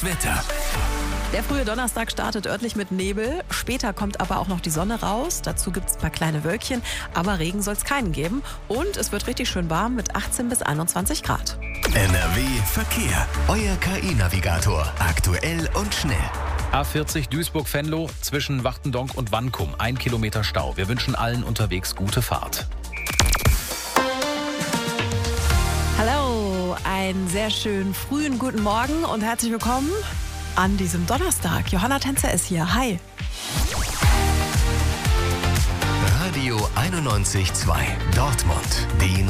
Das Wetter. Der frühe Donnerstag startet örtlich mit Nebel. Später kommt aber auch noch die Sonne raus. Dazu gibt es ein paar kleine Wölkchen. Aber Regen soll es keinen geben. Und es wird richtig schön warm mit 18 bis 21 Grad. NRW Verkehr. Euer KI-Navigator. Aktuell und schnell. A40 Duisburg-Venlo zwischen Wachtendonk und Wankum. 1 Kilometer Stau. Wir wünschen allen unterwegs gute Fahrt. Hallo, einen sehr schönen frühen guten Morgen und herzlich willkommen an diesem Donnerstag. Johanna Tänzer ist hier. Hi. Radio 91.2 Dortmund. Die